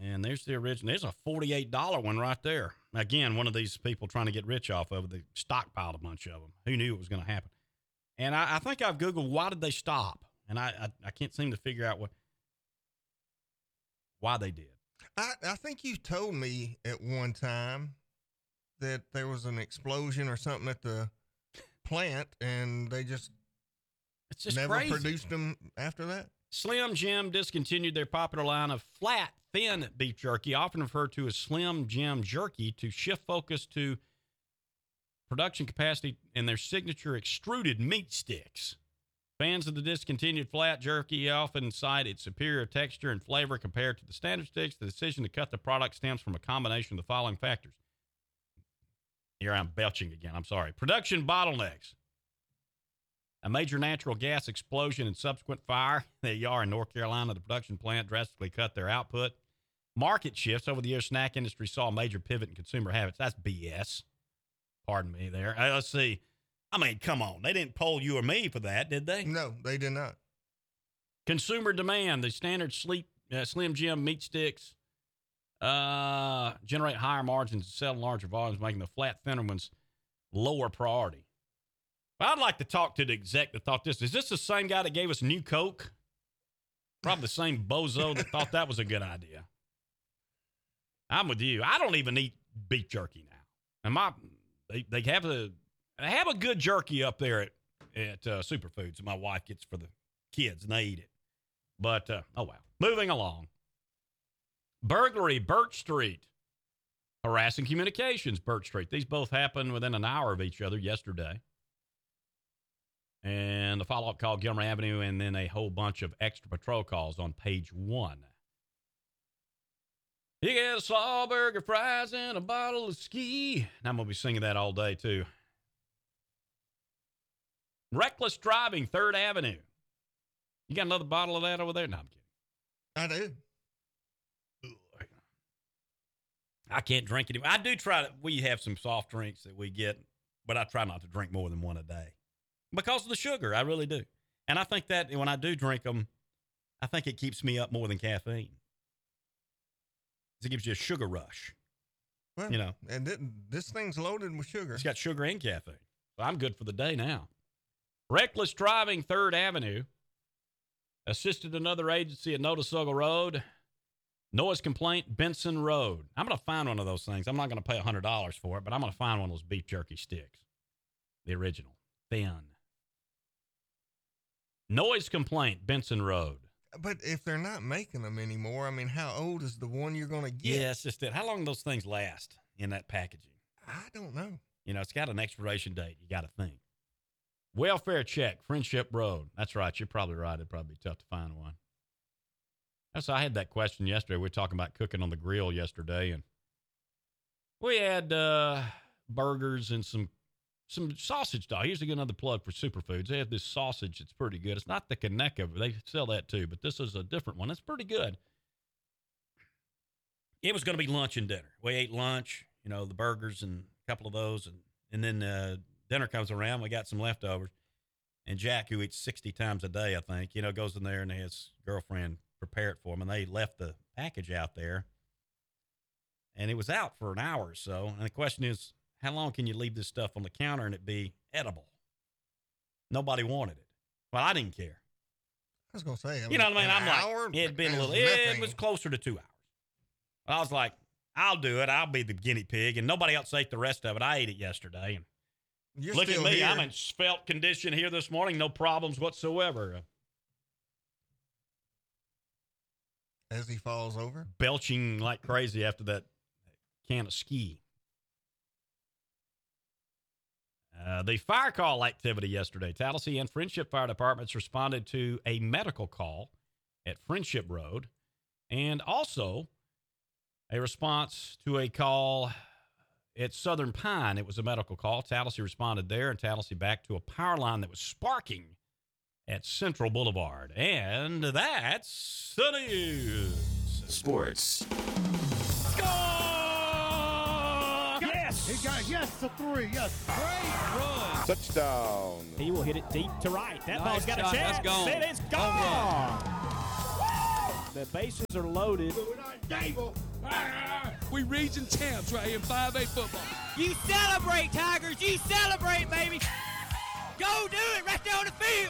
And there's the original. There's a $48 one right there. Again, one of these people trying to get rich off of it. They stockpiled a bunch of them. Who knew it was going to happen? And I think I've Googled why did they stop, and I can't seem to figure out why they did. I think you told me at one time that there was an explosion or something at the plant, and they just never crazy. Produced them after that. Slim Jim discontinued their popular line of flat, thin beef jerky, often referred to as Slim Jim Jerky, to shift focus to production capacity in their signature extruded meat sticks. Fans of the discontinued flat jerky often cite its superior texture and flavor compared to the standard sticks. The decision to cut the product stems from a combination of the following factors. Here I'm belching again. I'm sorry. Production bottlenecks. A major natural gas explosion and subsequent fire. There you are in North Carolina. The production plant drastically cut their output. Market shifts. Over the years, snack industry saw a major pivot in consumer habits. That's BS. Pardon me there. Let's see. I mean, come on. They didn't poll you or me for that, did they? No, they did not. Consumer demand. The standard Slim Jim meat sticks generate higher margins and sell in larger volumes, making the flat, thinner ones lower priority. Well, I'd like to talk to the exec that thought this. Is this the same guy that gave us New Coke? Probably the same bozo that thought that was a good idea. I'm with you. I don't even eat beef jerky now. And they have a good jerky up there at Superfoods that my wife gets for the kids, and they eat it. But, oh, well. Moving along. Burglary, Birch Street. Harassing communications, Birch Street. These both happened within an hour of each other yesterday. And the follow-up call, Gilmer Avenue, and then a whole bunch of extra patrol calls on page 1. You get a slaw burger, fries, and a bottle of ski. And I'm going to be singing that all day, too. Reckless driving, 3rd Avenue. You got another bottle of that over there? No, I'm kidding. I do. I can't drink it. I do try to. We have some soft drinks that we get, but I try not to drink more than one a day because of the sugar. I really do. And I think that when I do drink them, I think it keeps me up more than caffeine. It gives you a sugar rush. Well, you know. And this thing's loaded with sugar. It's got sugar and caffeine. So I'm good for the day now. Reckless driving, 3rd Avenue. Assisted another agency at Notasulga Road. Noise complaint, Benson Road. I'm going to find one of those things. I'm not going to pay $100 for it, but I'm going to find one of those beef jerky sticks. The original. Thin. Noise complaint, Benson Road. But if they're not making them anymore, I mean, how old is the one you're going to get? Yeah, it's just that. How long do those things last in that packaging? I don't know. You know, it's got an expiration date. You got to think. Welfare check, Friendship Road. That's right. You're probably right. It'd probably be tough to find one. So I had that question yesterday. We were talking about cooking on the grill yesterday, and we had burgers and some sausage dog. Here's another plug for Superfoods. They have this sausage that's pretty good. It's not the Kaneka. They sell that too, but this is a different one. It's pretty good. It was going to be lunch and dinner. We ate lunch, you know, the burgers and a couple of those, and then dinner comes around. We got some leftovers, and Jack, who eats 60 times a day, I think, you know, goes in there and his girlfriend prepare it for him, and they left the package out there, and it was out for an hour or so. And the question is, how long can you leave this stuff on the counter and it be edible? Nobody wanted it. Well, I didn't care. I was going to say, you know what I mean? I'm like, it had been a little, it was closer to 2 hours. I was like, I'll do it. I'll be the guinea pig, and nobody else ate the rest of it. I ate it yesterday, and You're look at me. Here. I'm in svelte condition here this morning. No problems whatsoever. As he falls over? Belching like crazy after that can of ski. The fire call activity yesterday. Tallahassee and Friendship Fire Departments responded to a medical call at Friendship Road, and also a response to a call at Southern Pine. It was a medical call. Tallahassee responded there, and Tallahassee back to a power line that was sparking at Central Boulevard. And that's the news. Sports. Score! Yes! He got yes to 3. Yes. Great run. Touchdown. He will hit it deep to right. That ball's got a chance. That's gone. It is gone. The bases are loaded. We region champs right here in 5A football. You celebrate, Tigers. You celebrate, baby. Go do it right there on the field.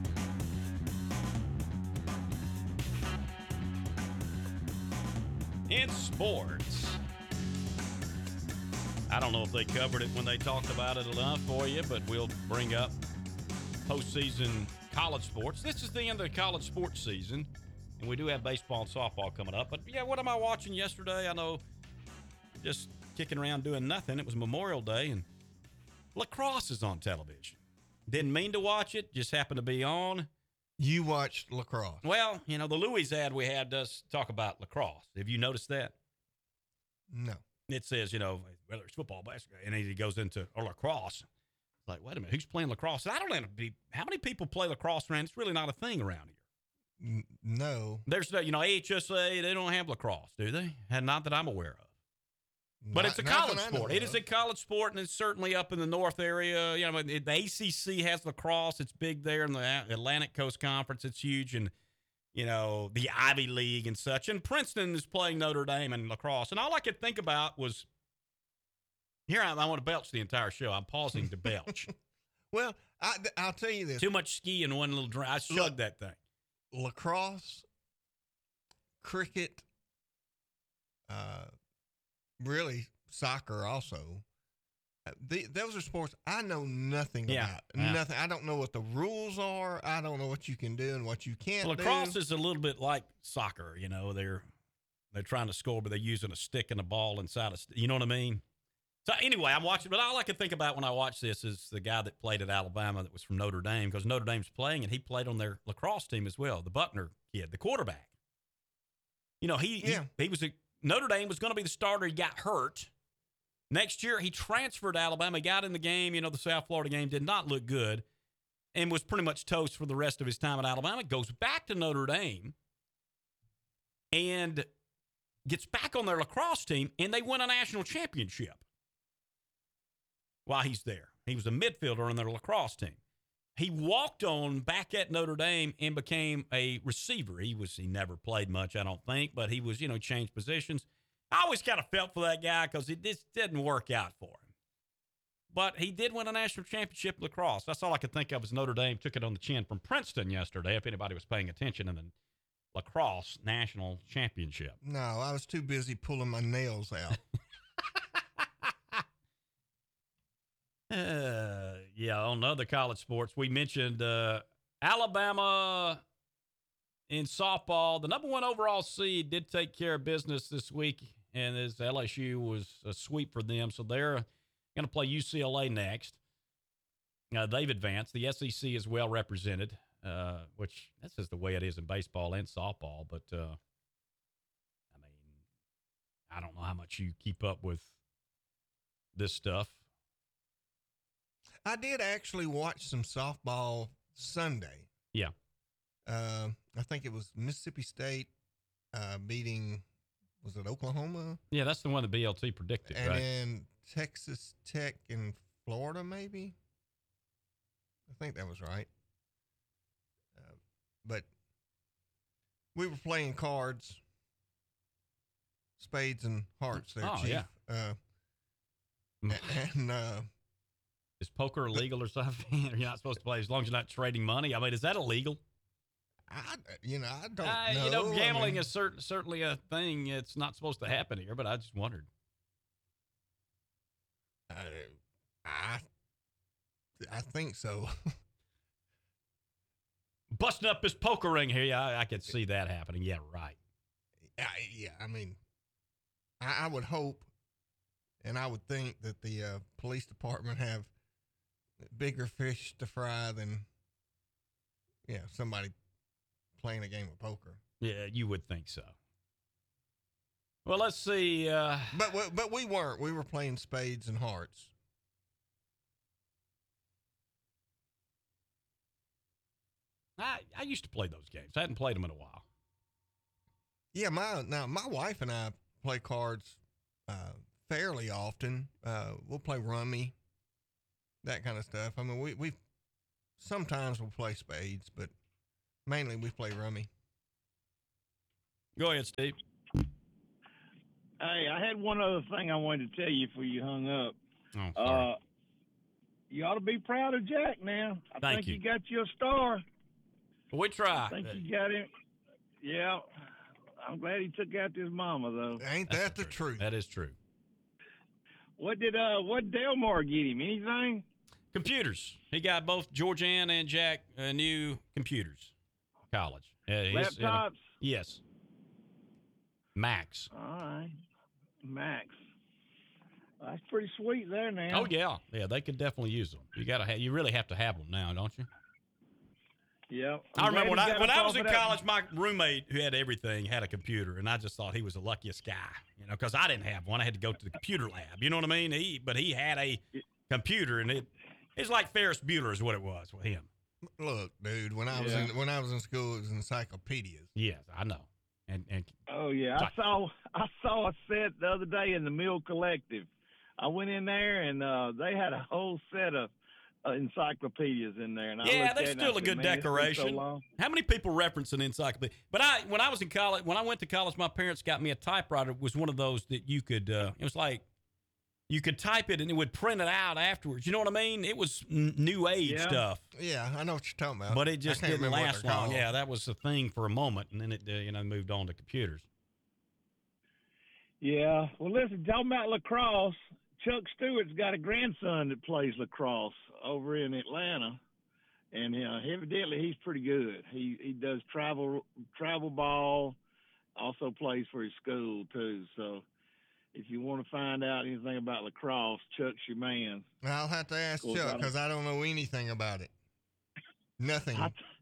In sports, I don't know if they covered it when they talked about it enough for you, but we'll bring up postseason college sports. This is the end of the college sports season, and we do have baseball and softball coming up. But, yeah, what am I watching yesterday? I know just kicking around doing nothing. It was Memorial Day, and lacrosse is on television. Didn't mean to watch it, just happened to be on. You watched lacrosse. Well, you know, the Louis ad we had does talk about lacrosse. Have you noticed that? No. It says, you know, whether it's football, basketball, and he goes into lacrosse. It's like, wait a minute, who's playing lacrosse? And I don't know how many people play lacrosse around. It's really not a thing around here. No. There's no, you know, AHSA, they don't have lacrosse, do they? And not that I'm aware of. But it's a college sport. It is a college sport, and it's certainly up in the north area. You know, the ACC has lacrosse. It's big there in the Atlantic Coast Conference. It's huge, and you know the Ivy League and such. And Princeton is playing Notre Dame in lacrosse. And all I could think about was, here I want to belch the entire show. I'm pausing to belch. Well, I'll tell you this: too much ski in one little drink. I shugged that thing. Lacrosse, cricket. Really, soccer also. Those are sports I know nothing about. Yeah. Nothing. I don't know what the rules are. I don't know what you can do and what you can't Lacrosse do. is a little bit like soccer. You know, they're trying to score, but they're using a stick and a ball inside a you know what I mean? So anyway, I'm watching, but all I can think about when I watch this is the guy that played at Alabama that was from Notre Dame, because Notre Dame's playing, and he played on their lacrosse team as well, the Buckner kid, the quarterback. You know, he was Notre Dame was going to be the starter. He got hurt. Next year, he transferred to Alabama, got in the game. You know, the South Florida game did not look good and was pretty much toast for the rest of his time at Alabama. Goes back to Notre Dame and gets back on their lacrosse team, and they win a national championship while he's there. He was a midfielder on their lacrosse team. He walked on back at Notre Dame and became a receiver. He never played much, I don't think, but he was, you know, changed positions. I always kind of felt for that guy because it just didn't work out for him. But he did win a national championship in lacrosse. That's all I could think of as Notre Dame took it on the chin from Princeton yesterday, if anybody was paying attention in the lacrosse national championship. No, I was too busy pulling my nails out. Yeah, on other college sports, we mentioned Alabama in softball. The number one overall seed did take care of business this week, and as LSU was a sweep for them, so they're going to play UCLA next. They've advanced. The SEC is well represented, which that's just the way it is in baseball and softball. But, I mean, I don't know how much you keep up with this stuff. I did actually watch some softball Sunday. Yeah. I think it was Mississippi State beating, was it Oklahoma? Yeah, that's the one that BLT predicted, and right? then Texas Tech in Florida, maybe? I think that was right. But we were playing cards, spades and hearts there, Chief. Yeah. And is poker illegal or something? You're not supposed to play as long as you're not trading money. I mean, is that illegal? I don't know. You know, gambling is certainly a thing. It's not supposed to happen here, but I just wondered. I think so. Busting up his poker ring here. Yeah, I could see that happening. Yeah, right. Yeah, I mean, I would hope, and I would think that the police department have bigger fish to fry than, somebody playing a game of poker. Yeah, you would think so. Well, let's see. But we weren't. We were playing spades and hearts. I used to play those games. I hadn't played them in a while. Yeah, my wife and I play cards fairly often. We'll play rummy, that kind of stuff. I mean, we sometimes we'll play spades, but mainly we play rummy. Go ahead, Steve. Hey, I had one other thing I wanted to tell you before you hung up. Oh, sorry. You ought to be proud of Jack now. I Thank think you. you got you a star. We try. I think you got him. Yeah. I'm glad he took out his mama, though. Ain't That's that the truth? That is true. What Delmar get him? Anything? Computers. He got both Georgianne and Jack new computers. College. Laptops? Yes. Max. All right. Max. That's pretty sweet there now. Oh yeah, they could definitely use them. You really have to have them now, don't you? Yeah. I remember when I was in college, my roommate who had everything had a computer, and I just thought he was the luckiest guy, because I didn't have one. I had to go to the computer lab. You know what I mean? But he had a computer, and it's like Ferris Bueller is what it was with him. Look, dude, when I was in school, it was encyclopedias. Yes, I know. And oh yeah, I saw a set the other day in the Mill Collective. I went in there and they had a whole set of encyclopedias in there. And they're still a good decoration. So how many people reference an encyclopedia? But when I was in college, when I went to college, my parents got me a typewriter. It was one of those that you could. It was like you could type it and it would print it out afterwards. You know what I mean? It was new age stuff. Yeah, I know what you're talking about. But it just didn't last long. Called. Yeah, that was the thing for a moment, and then it moved on to computers. Yeah. Well, listen, talking about lacrosse, Chuck Stewart's got a grandson that plays lacrosse over in Atlanta, and evidently he's pretty good. He does travel ball, also plays for his school too. So if you want to find out anything about lacrosse, Chuck's your man. I'll have to ask Chuck because I don't know anything about it. Nothing.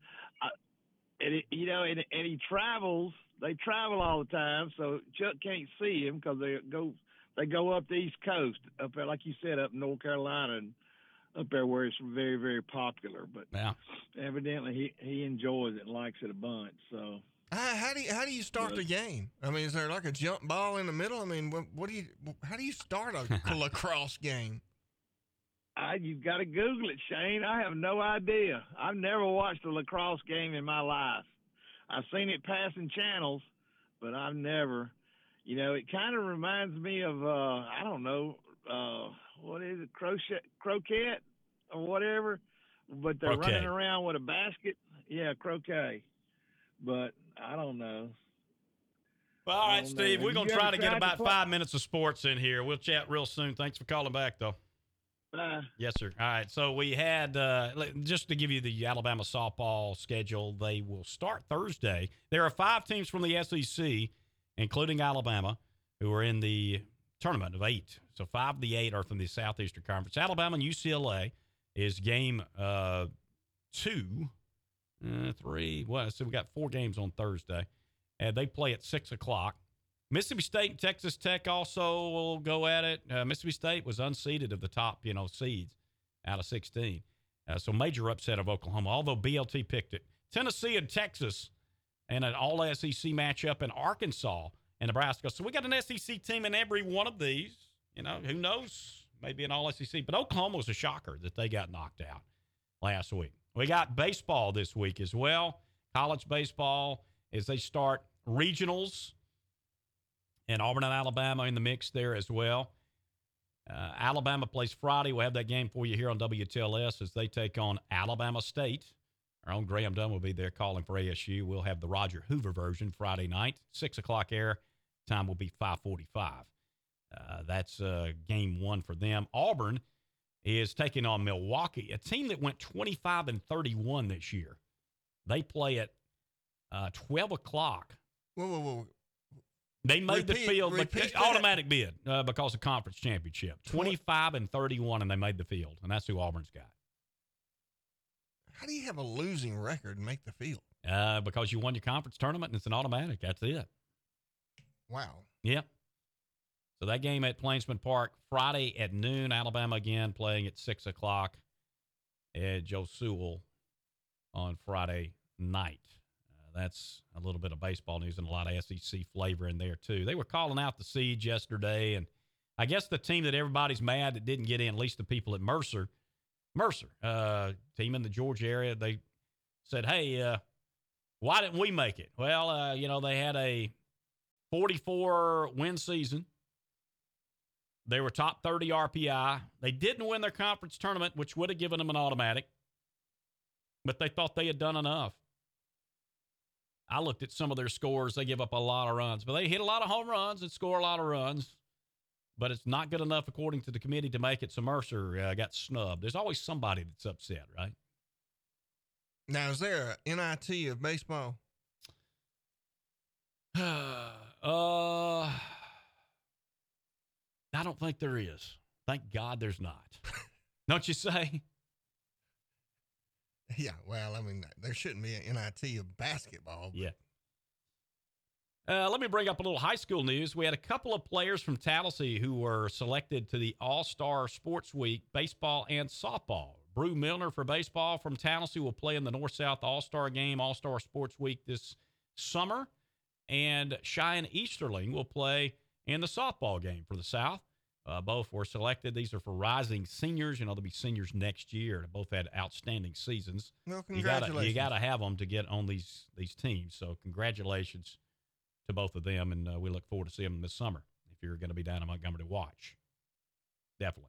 And he travels. They travel all the time, so Chuck can't see him because they go up the East Coast, up there, like you said, up in North Carolina and up there where it's very, very popular. But evidently he enjoys it and likes it a bunch. So how do you start the game? I mean, is there like a jump ball in the middle? I mean, how do you start a lacrosse game? You've got to Google it, Shane. I have no idea. I've never watched a lacrosse game in my life. I've seen it passing channels, but I've never. It kind of reminds me of I don't know what is it, croquet or whatever, but they're running around with a basket. Yeah, croquet. But I don't know. Well, all right, Steve, we're going to try to get about 5 minutes of sports in here. We'll chat real soon. Thanks for calling back, though. Yes, sir. All right, so we had, just to give you the Alabama softball schedule, they will start Thursday. There are 5 teams from the SEC, including Alabama, who are in the tournament of 8. So 5 of the 8 are from the Southeastern Conference. Alabama and UCLA is game 2, 3. Well, so we got 4 games on Thursday. And they play at 6 o'clock. Mississippi State and Texas Tech also will go at it. Mississippi State was unseeded of the top, seeds out of 16. So major upset of Oklahoma, although BLT picked it. Tennessee and Texas and an all-SEC matchup in Arkansas and Nebraska. So we got an SEC team in every one of these. Who knows? Maybe an all-SEC. But Oklahoma was a shocker that they got knocked out last week. We got baseball this week as well. College baseball as they start regionals. And Auburn and Alabama in the mix there as well. Alabama plays Friday. We'll have that game for you here on WTLS as they take on Alabama State. Our own Graham Dunn will be there calling for ASU. We'll have the Roger Hoover version Friday night, 6 o'clock air. Time will be 5:45. That's game 1 for them. Auburn is taking on Milwaukee, a team that went 25-31 this year. They play at 12 o'clock. Whoa. They made the field, automatic bid because of conference championship. 25-31, and they made the field, and that's who Auburn's got. How do you have a losing record and make the field? Because you won your conference tournament, and it's an automatic. That's it. Wow. Yep. So that game at Plainsman Park, Friday at noon. Alabama again playing at 6 o'clock at Joe Sewell on Friday night. That's a little bit of baseball news and a lot of SEC flavor in there, too. They were calling out the Siege yesterday, and I guess the team that everybody's mad that didn't get in, at least the people at Mercer, team in the Georgia area, they said, hey, why didn't we make it? Well, they had a 44 win season. They were top 30 RPI. They didn't win their conference tournament, which would have given them an automatic, but they thought they had done enough. I looked at some of their scores. They give up a lot of runs, but they hit a lot of home runs and score a lot of runs, but it's not good enough, according to the committee, to make it. So Mercer got snubbed. There's always somebody that's upset, right? Now, is there an NIT of baseball? I don't think there is. Thank God there's not. Don't you say? Yeah, well, I mean, there shouldn't be an NIT of basketball. Yeah. Let me bring up a little high school news. We had a couple of players from Tallahassee who were selected to the All-Star Sports Week baseball and softball. Brew Milner for baseball from Tallahassee will play in the North-South All-Star Game, All-Star Sports Week this summer. And Cheyenne Easterling will play in the softball game for the South. Both were selected. These are for rising seniors. You know, they'll be seniors next year. They both had outstanding seasons. Well, congratulations. You got to have them to get on these teams. So congratulations to both of them, and we look forward to seeing them this summer if you're going to be down in Montgomery to watch. Definitely.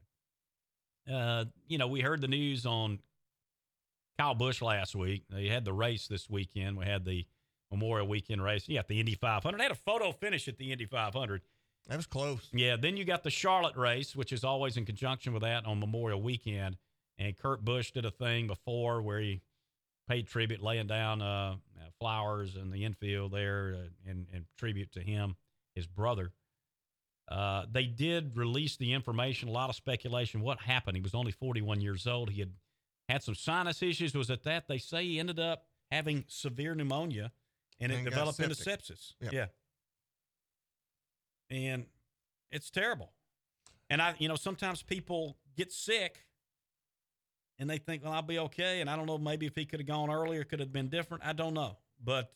We heard the news on Kyle Busch last week. They had the race this weekend. We had the Memorial Weekend race. You got the Indy 500. They had a photo finish at the Indy 500. That was close. Yeah, then you got the Charlotte race, which is always in conjunction with that on Memorial Weekend. And Kurt Busch did a thing before where he paid tribute, laying down flowers in the infield there in tribute to him, his brother. They did release the information, a lot of speculation. What happened? He was only 41 years old. He had some sinus issues. Was it that? They say he ended up having severe pneumonia, and it developed into sepsis. Yep. Yeah. And it's terrible. And sometimes people get sick and they think, well, I'll be okay. And I don't know, maybe if he could have gone earlier, could have been different. I don't know. But,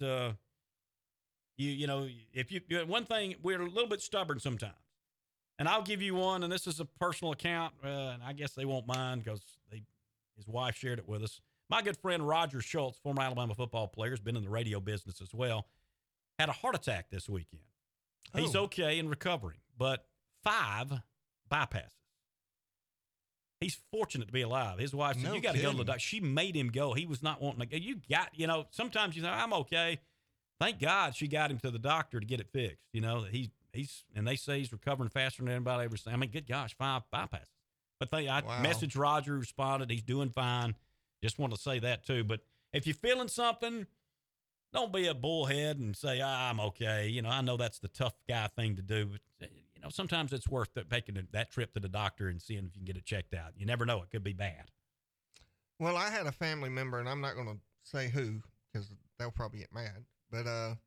one thing, we're a little bit stubborn sometimes. And I'll give you one, and this is a personal account, and I guess they won't mind because his wife shared it with us. My good friend Roger Schultz, former Alabama football player, has been in the radio business as well, had a heart attack this weekend. He's okay and recovering, but 5 bypasses. He's fortunate to be alive. His wife said, you got to go to the doctor. She made him go. He was not wanting to go. Sometimes you say, I'm okay. Thank God she got him to the doctor to get it fixed. And they say he's recovering faster than anybody ever said. I mean, good gosh, 5 bypasses. But I messaged Roger, responded. He's doing fine. Just want to say that too. But if you're feeling something, don't be a bullhead and say, I'm okay. I know that's the tough guy thing to do. But, sometimes it's worth taking that trip to the doctor and seeing if you can get it checked out. You never know. It could be bad. Well, I had a family member, and I'm not going to say who because they'll probably get mad, but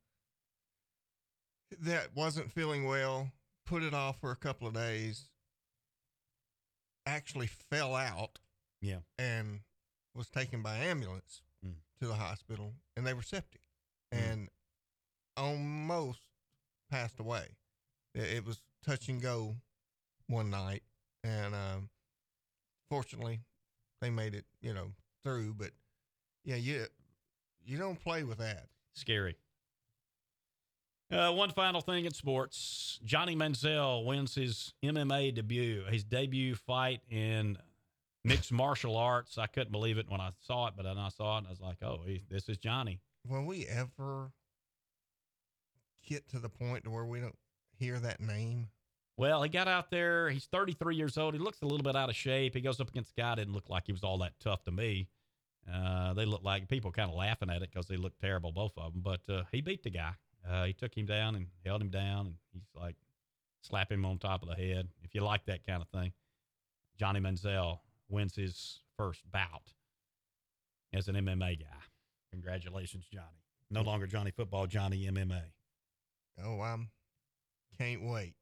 that wasn't feeling well, put it off for a couple of days, actually fell out. Yeah. And was taken by ambulance to the hospital, and they were septic. And almost passed away. It was touch and go one night, and fortunately, they made it, through. But yeah, you don't play with that. Scary. One final thing in sports: Johnny Manziel wins his MMA debut. His debut fight in mixed martial arts. I couldn't believe it when I saw it, but then I saw it and I was like, "Oh, this is Johnny." Will we ever get to the point to where we don't hear that name? Well, he got out there. He's 33 years old. He looks a little bit out of shape. He goes up against a guy. Didn't look like he was all that tough to me. They look like people kind of laughing at it because they look terrible, both of them. But he beat the guy. He took him down and held him down, and he's like slapping him on top of the head. If you like that kind of thing, Johnny Manziel wins his first bout as an MMA guy. Congratulations, Johnny. No longer Johnny Football, Johnny MMA. Oh, I can't wait.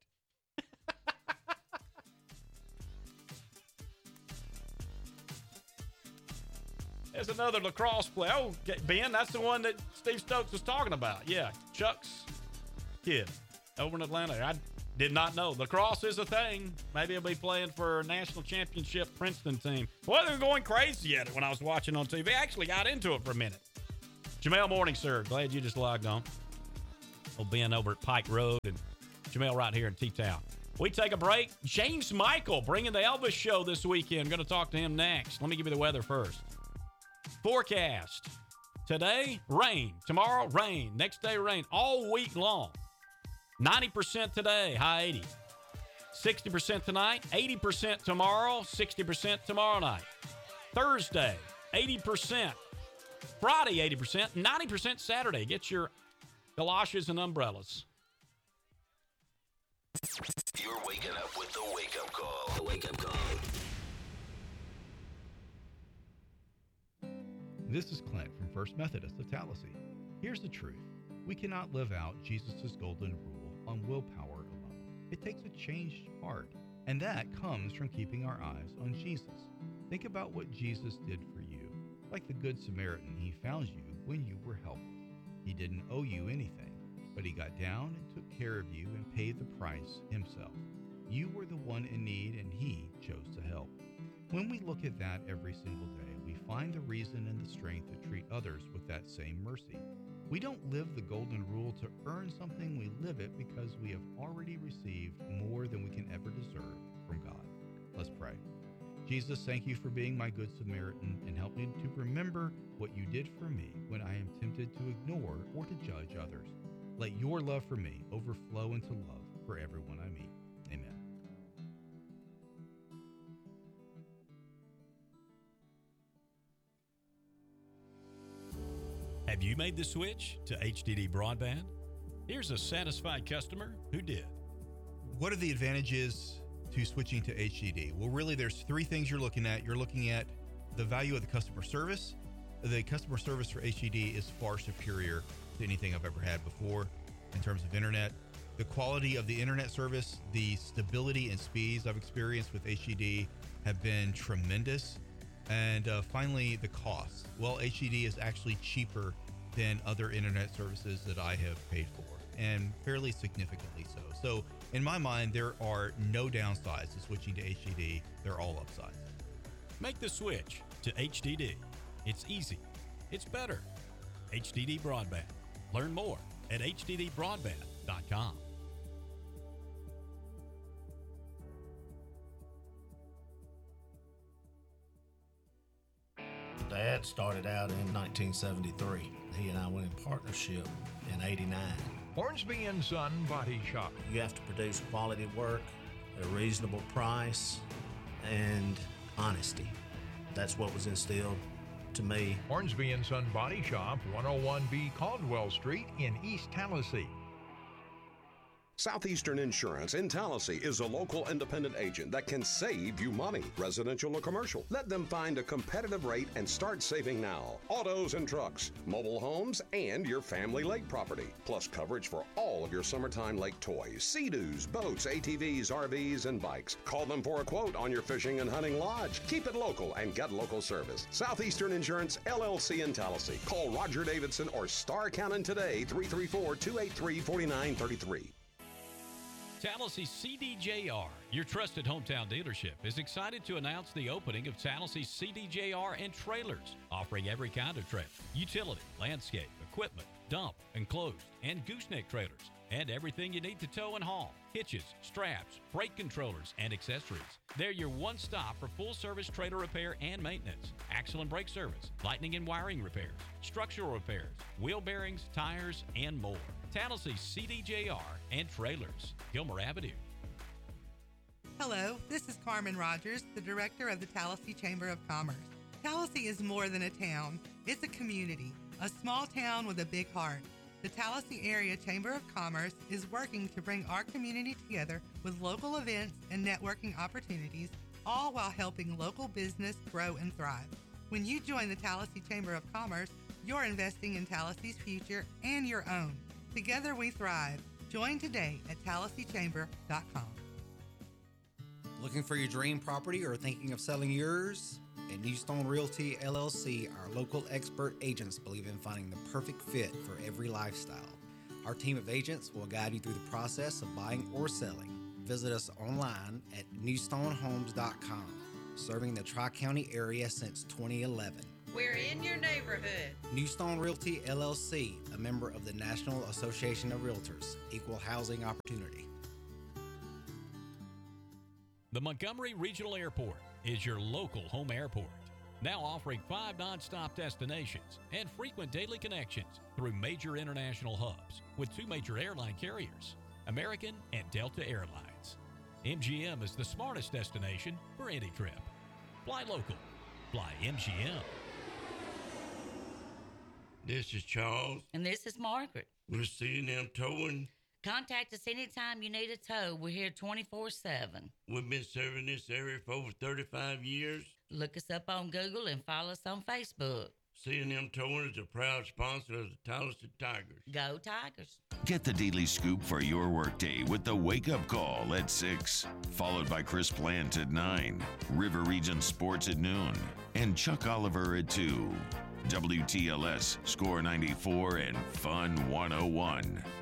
There's another lacrosse player. Oh, Ben, that's the one that Steve Stokes was talking about. Yeah, Chuck's kid over in Atlanta. I did not know. Lacrosse is a thing. Maybe he'll be playing for a national championship Princeton team. Well, they were going crazy at it when I was watching on TV. I actually got into it for a minute. Jamel Morning, sir. Glad you just logged on. Ben over at Pike Road and Jamel right here in T-Town. We take a break. James Michael bringing the Elvis show this weekend. Going to talk to him next. Let me give you the weather first. Forecast. Today, rain. Tomorrow, rain. Next day, rain. All week long. 90% today, high 80. 60% tonight, 80% tomorrow, 60% tomorrow night. Thursday, 80%. Friday, 80%. 90% Saturday. Get your galoshes and umbrellas. You're waking up with the wake-up call. The wake-up call. This is Clint from First Methodist of Tallahassee. Here's the truth. We cannot live out Jesus' golden rule on willpower alone. It takes a changed heart, and that comes from keeping our eyes on Jesus. Think about what Jesus did for you. Like the Good Samaritan, he found you when you were helpless. He didn't owe you anything, but he got down and took care of you and paid the price himself. You were the one in need, and he chose to help. When we look at that every single day, we find the reason and the strength to treat others with that same mercy. We don't live the golden rule to earn something, we live it because we have already received more than we can ever deserve from God. Let's pray. Jesus, thank you for being my Good Samaritan and help me to remember what you did for me when I am tempted to ignore or to judge others. Let your love for me overflow into love for everyone I meet. Amen. Have you made the switch to HDD broadband? Here's a satisfied customer who did. What are the advantages to switching to HDD? Well, really, there's three things you're looking at. You're looking at the value of the customer service. The customer service for HDD is far superior to anything I've ever had before in terms of internet. The quality of the internet service, the stability and speeds I've experienced with HDD have been tremendous. And finally, the cost. Well, HDD is actually cheaper than other internet services that I have paid for, and fairly significantly so. So in my mind, there are no downsides to switching to HDD. They're all upsides. Make the switch to HDD. It's easy. It's better. HDD Broadband. Learn more at hddbroadband.com. Dad started out in 1973. He and I went in partnership in 89. Hornsby & Son Body Shop. You have to produce quality work at a reasonable price and honesty. That's what was instilled to me. Hornsby & Son Body Shop, 101B Caldwell Street in East Tallahassee. Southeastern Insurance in Tallahassee is a local independent agent that can save you money, residential or commercial. Let them find a competitive rate and start saving now. Autos and trucks, mobile homes, and your family lake property, plus coverage for all of your summertime lake toys, sea-doos, boats, ATVs, RVs, and bikes. Call them for a quote on your fishing and hunting lodge. Keep it local and get local service. Southeastern Insurance, LLC in Tallahassee. Call Roger Davidson or Star Cannon today, 334-283-4933. Tallahassee CDJR, your trusted hometown dealership, is excited to announce the opening of Tallahassee CDJR and Trailers, offering every kind of trailer, utility, landscape, equipment, dump, enclosed, and gooseneck trailers, and everything you need to tow and haul, hitches, straps, brake controllers, and accessories. They're your one-stop for full-service trailer repair and maintenance, axle and brake service, lightning and wiring repairs, structural repairs, wheel bearings, tires, and more. Tallahassee CDJR and Trailers, Gilmer Avenue. Hello, this is Carmen Rogers, the director of the Tallahassee Chamber of Commerce. Tallahassee is more than a town. It's a community, a small town with a big heart. The Tallahassee Area Chamber of Commerce is working to bring our community together with local events and networking opportunities, all while helping local business grow and thrive. When you join the Tallahassee Chamber of Commerce, you're investing in Tallahassee's future and your own. Together we thrive. Join today at TallahasseeChamber.com. Looking for your dream property or thinking of selling yours? At New Stone Realty LLC, our local expert agents believe in finding the perfect fit for every lifestyle. Our team of agents will guide you through the process of buying or selling. Visit us online at newstonehomes.com, serving the Tri-County area since 2011. We're in your neighborhood. New Stone Realty LLC, a member of the National Association of Realtors, Equal Housing Opportunity. The Montgomery Regional Airport is your local home airport, now offering 5 nonstop destinations and frequent daily connections through major international hubs with 2 major airline carriers, American and Delta Airlines. MGM is the smartest destination for any trip. Fly local. Fly MGM. This is Charles. And this is Margaret. We're C&M Towing. Contact us anytime you need a tow. We're here 24/7. We've been serving this area for over 35 years. Look us up on Google and follow us on Facebook. C&M Towing is a proud sponsor of the Tallahassee Tigers. Go Tigers. Get the daily scoop for your workday with the Wake Up Call at 6, followed by Chris Plant at 9, River Region Sports at noon, and Chuck Oliver at 2. WTLS, Score 94, and Fun 101.